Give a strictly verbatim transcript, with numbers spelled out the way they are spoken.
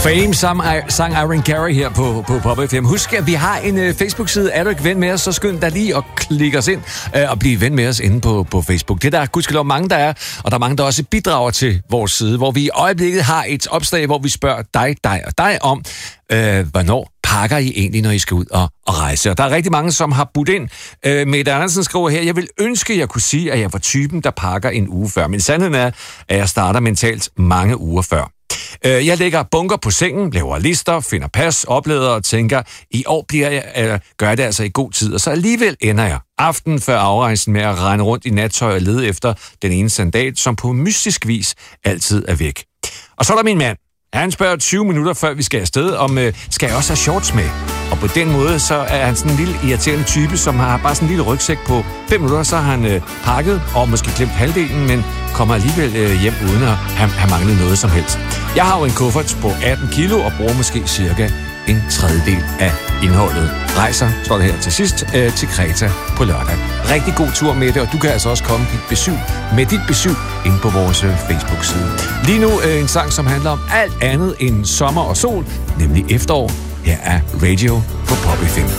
Fame sang, sang Irene Cara her på, på Pop F M. Husk, at vi har en uh, Facebook-side. Er du ikke ven med os, så skynd dig lige at klikke os ind uh, og blive ven med os inde på, på Facebook. Det er der gudskelov mange, der er, og der er mange, der også bidrager til vores side, hvor vi i øjeblikket har et opslag, hvor vi spørger dig, dig og dig om, uh, hvornår pakker I egentlig, når I skal ud og, og rejse? Og der er rigtig mange, som har budt ind. Uh, Mette Andersen skriver her, jeg vil ønske, at jeg kunne sige, at jeg var typen, der pakker en uge før. Men sandheden er, at jeg starter mentalt mange uger før. Jeg lægger bunker på sengen, laver lister, finder pas, oplader og tænker, i år bliver jeg, eller gør jeg det altså i god tid. Og så alligevel ender jeg aften før afrejsen med at rende rundt i nattøj og lede efter den ene sandal, som på mystisk vis altid er væk. Og så er der min mand. Han spørger tyve minutter før vi skal afsted, om øh, skal jeg også have shorts med? Og på den måde, så er han sådan en lille irriterende type, som har bare sådan en lille rygsæk på fem minutter, så har han øh, pakket og måske glemt halvdelen, men kommer alligevel øh, hjem uden at have, have manglet noget som helst. Jeg har jo en kuffert på atten kilo og bruger måske cirka en tredjedel af indholdet. Rejser, står det her til sidst, øh, til Kreta på lørdag. Rigtig god tur med det, og du kan altså også komme dit besøg, med dit besøg ind på vores øh, Facebook-side. Lige nu øh, en sang, som handler om alt andet end sommer og sol, nemlig efterår. Her er Radio på Pop F M.